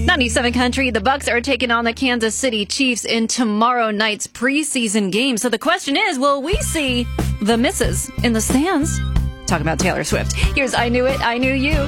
97 Country, the Bucks are taking on the Kansas City Chiefs in tomorrow night's preseason game. So the question is, will we see the misses in the stands? Talking about Taylor Swift. Here's I Knew It, I Knew You.